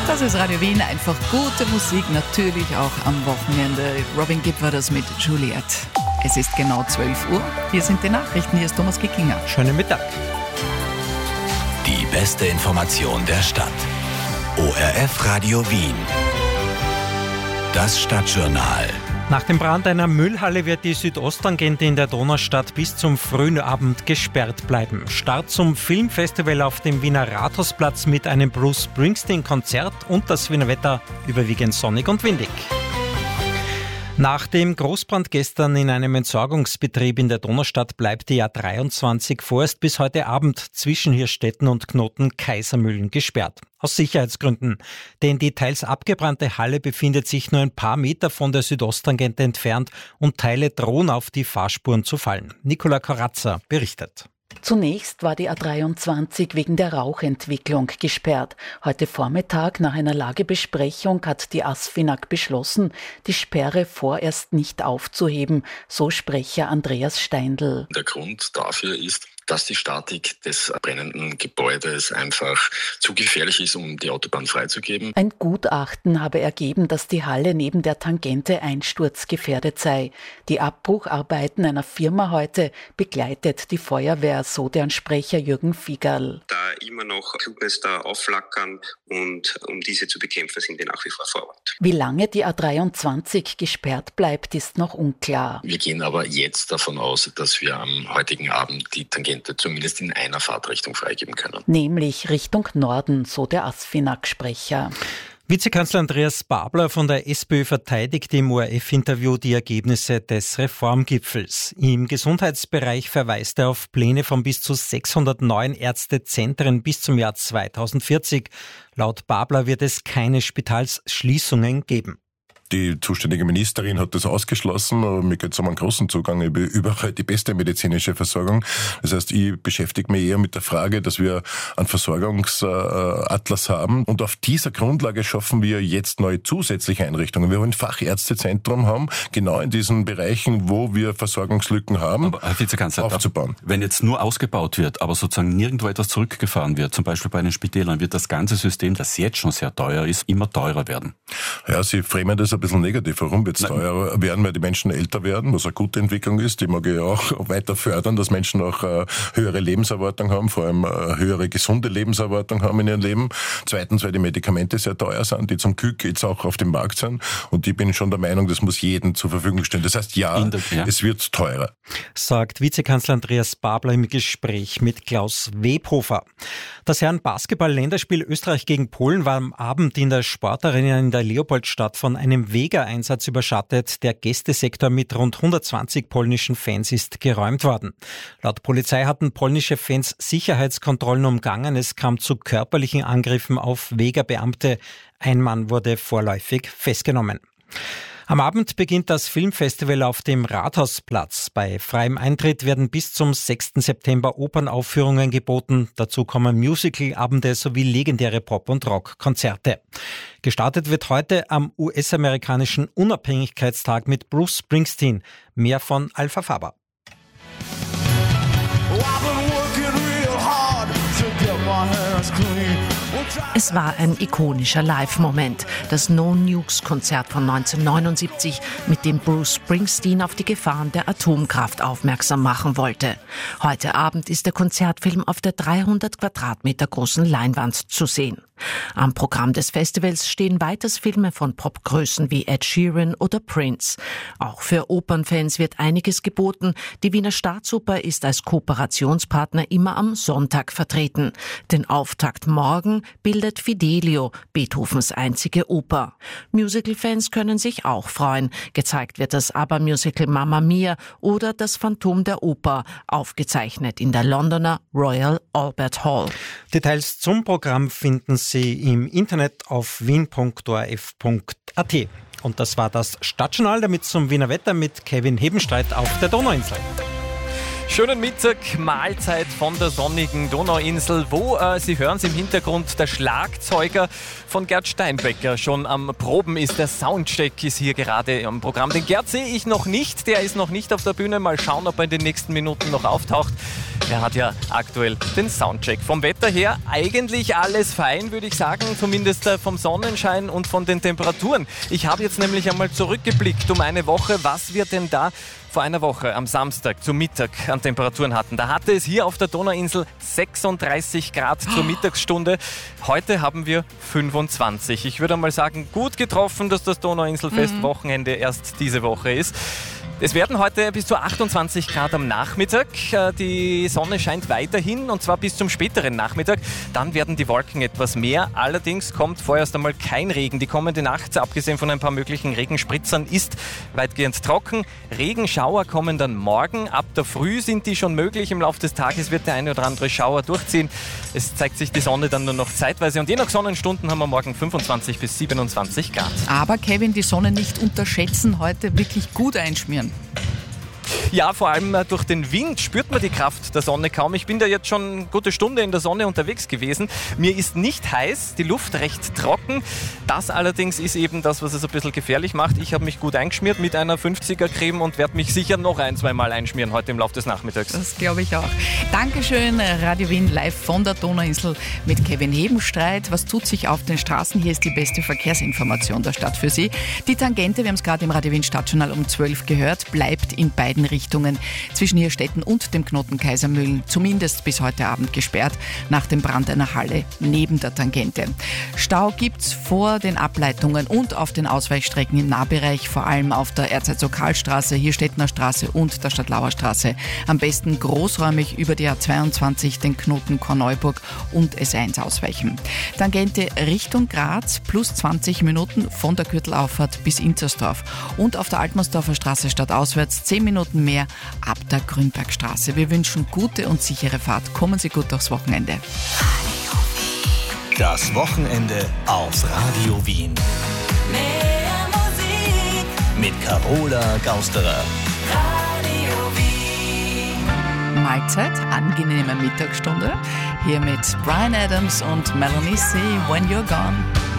Das ist Radio Wien, einfach gute Musik, natürlich auch am Wochenende. Robin Gibb war das mit Juliet. Es ist genau 12 Uhr. Hier sind die Nachrichten. Hier ist Thomas Kickinger. Schönen Mittag. Die beste Information der Stadt. ORF Radio Wien. Das Stadtjournal. Nach dem Brand einer Müllhalle wird die Südosttangente in der Donaustadt bis zum frühen Abend gesperrt bleiben. Start zum Filmfestival auf dem Wiener Rathausplatz mit einem Bruce Springsteen-Konzert und das Wiener Wetter überwiegend sonnig und windig. Nach dem Großbrand gestern in einem Entsorgungsbetrieb in der Donaustadt bleibt die A23 vorerst bis heute Abend zwischen Hirstetten und Knoten Kaisermühlen gesperrt. Aus Sicherheitsgründen. Denn die teils abgebrannte Halle befindet sich nur ein paar Meter von der Südosttangente entfernt und Teile drohen auf die Fahrspuren zu fallen. Nicola Corazza berichtet. Zunächst war die A23 wegen der Rauchentwicklung gesperrt. Heute Vormittag nach einer Lagebesprechung hat die ASFINAG beschlossen, die Sperre vorerst nicht aufzuheben, so Sprecher Andreas Steindl. Der Grund dafür ist, dass die Statik des brennenden Gebäudes einfach zu gefährlich ist, um die Autobahn freizugeben. Ein Gutachten habe ergeben, dass die Halle neben der Tangente einsturzgefährdet sei. Die Abbrucharbeiten einer Firma heute begleitet die Feuerwehr, so deren Sprecher Jürgen Fiegerl. Da immer noch Clubnester aufflackern und um diese zu bekämpfen, sind wir nach wie vor vor Ort. Wie lange die A23 gesperrt bleibt, ist noch unklar. Wir gehen aber jetzt davon aus, dass wir am heutigen Abend die Tangente zumindest in einer Fahrtrichtung freigeben können. Nämlich Richtung Norden, so der ASFINAG-Sprecher. Vizekanzler Andreas Babler von der SPÖ verteidigt im ORF-Interview die Ergebnisse des Reformgipfels. Im Gesundheitsbereich verweist er auf Pläne von bis zu 600 neuen Ärztezentren bis zum Jahr 2040. Laut Babler wird es keine Spitalsschließungen geben. Die zuständige Ministerin hat das ausgeschlossen, aber mir geht es um einen großen Zugang überall die beste medizinische Versorgung. Das heißt, ich beschäftige mich eher mit der Frage, dass wir einen Versorgungsatlas haben und auf dieser Grundlage schaffen wir jetzt neue zusätzliche Einrichtungen. Wir wollen ein Fachärztezentrum haben, genau in diesen Bereichen, wo wir Versorgungslücken haben, aber, Herr Vizekanzler, aufzubauen. Wenn jetzt nur ausgebaut wird, aber sozusagen nirgendwo etwas zurückgefahren wird, zum Beispiel bei den Spitälern, wird das ganze System, das jetzt schon sehr teuer ist, immer teurer werden. Ja, Sie framen das ein bisschen negativ. Warum wird es teurer werden? Weil die Menschen älter werden, was eine gute Entwicklung ist. Die mag ich auch weiter fördern, dass Menschen auch höhere Lebenserwartung haben, vor allem höhere gesunde Lebenserwartung haben in ihrem Leben. Zweitens, weil die Medikamente sehr teuer sind, die zum Glück jetzt auch auf dem Markt sind. Und ich bin schon der Meinung, das muss jedem zur Verfügung stehen. Das heißt, es wird teurer. Sagt Vizekanzler Andreas Babler im Gespräch mit Klaus Webhofer. Das Herren-Basketball-Länderspiel Österreich gegen Polen war am Abend in der Sportarena in der Leopoldstadt von einem Vega-Einsatz überschattet. Der Gästesektor mit rund 120 polnischen Fans ist geräumt worden. Laut Polizei hatten polnische Fans Sicherheitskontrollen umgangen. Es kam zu körperlichen Angriffen auf Vega-Beamte. Ein Mann wurde vorläufig festgenommen. Am Abend beginnt das Filmfestival auf dem Rathausplatz. Bei freiem Eintritt werden bis zum 6. September Opernaufführungen geboten. Dazu kommen Musicalabende sowie legendäre Pop- und Rockkonzerte. Gestartet wird heute am US-amerikanischen Unabhängigkeitstag mit Bruce Springsteen. Mehr von Alpha Faber. Es war ein ikonischer Live-Moment, das No-Nukes-Konzert von 1979, mit dem Bruce Springsteen auf die Gefahren der Atomkraft aufmerksam machen wollte. Heute Abend ist der Konzertfilm auf der 300 Quadratmeter großen Leinwand zu sehen. Am Programm des Festivals stehen weiters Filme von Popgrößen wie Ed Sheeran oder Prince. Auch für Opernfans wird einiges geboten. Die Wiener Staatsoper ist als Kooperationspartner immer am Sonntag vertreten. Den Auftakt morgen bildet Fidelio, Beethovens einzige Oper. Musical-Fans können sich auch freuen. Gezeigt wird das ABBA-Musical Mamma Mia oder das Phantom der Oper, aufgezeichnet in der Londoner Royal Albert Hall. Details zum Programm finden Sie im Internet auf wien.orf.at. Und das war das Stadtjournal, damit zum Wiener Wetter mit Kevin Hebenstreit auf der Donauinsel. Schönen Mittag, Mahlzeit von der sonnigen Donauinsel, wo Sie hören es im Hintergrund, der Schlagzeuger von Gerd Steinbecker schon am Proben ist. Der Soundcheck ist hier gerade am Programm. Den Gerd sehe ich noch nicht, der ist noch nicht auf der Bühne. Mal schauen, ob er in den nächsten Minuten noch auftaucht. Er hat ja aktuell den Soundcheck. Vom Wetter her eigentlich alles fein, würde ich sagen, zumindest vom Sonnenschein und von den Temperaturen. Ich habe jetzt nämlich einmal zurückgeblickt um eine Woche, was wir denn da vor einer Woche am Samstag zum Mittag an Temperaturen hatten. Da hatte es hier auf der Donauinsel 36 Grad zur Mittagsstunde. Heute haben wir 25. Ich würde mal sagen, gut getroffen, dass das Donauinselfest-Wochenende erst diese Woche ist. Es werden heute bis zu 28 Grad am Nachmittag. Die Sonne scheint weiterhin und zwar bis zum späteren Nachmittag. Dann werden die Wolken etwas mehr. Allerdings kommt vorerst einmal kein Regen. Die kommende Nacht, abgesehen von ein paar möglichen Regenspritzern, ist weitgehend trocken. Regenschauer kommen dann morgen. Ab der Früh sind die schon möglich. Im Laufe des Tages wird der eine oder andere Schauer durchziehen. Es zeigt sich die Sonne dann nur noch zeitweise. Und je nach Sonnenstunden haben wir morgen 25 bis 27 Grad. Aber Kevin, die Sonne nicht unterschätzen, heute wirklich gut einschmieren. Ja, vor allem durch den Wind spürt man die Kraft der Sonne kaum. Ich bin da jetzt schon eine gute Stunde in der Sonne unterwegs gewesen. Mir ist nicht heiß, die Luft recht trocken. Das allerdings ist eben das, was es ein bisschen gefährlich macht. Ich habe mich gut eingeschmiert mit einer 50er-Creme und werde mich sicher noch 1-2 Mal einschmieren heute im Laufe des Nachmittags. Das glaube ich auch. Dankeschön, Radio Wien live von der Donauinsel mit Kevin Hebenstreit. Was tut sich auf den Straßen? Hier ist die beste Verkehrsinformation der Stadt für Sie. Die Tangente, wir haben es gerade im Radio Wien Stadtjournal um 12 gehört, bleibt in beiden Richtungen zwischen Hirstetten und dem Knoten Kaisermühlen zumindest bis heute Abend gesperrt nach dem Brand einer Halle neben der Tangente. Stau gibt's vor den Ableitungen und auf den Ausweichstrecken im Nahbereich, vor allem auf der Erzherzog-Karl-Straße, Hirstettener Straße und der Stadtlauer Straße. Am besten großräumig über die A22 den Knoten Korneuburg und S1 ausweichen. Tangente Richtung Graz plus 20 Minuten von der Gürtelauffahrt bis Inzersdorf und auf der Altmannsdorfer Straße stadtauswärts 10 Minuten mehr ab der Grünbergstraße. Wir wünschen gute und sichere Fahrt. Kommen Sie gut durchs Wochenende. Das Wochenende auf Radio Wien. Mehr Musik Mit Carola Gausterer. Radio Wien. Mahlzeit, angenehme Mittagsstunde. Hier mit Bryan Adams und Melanie C. When You're Gone.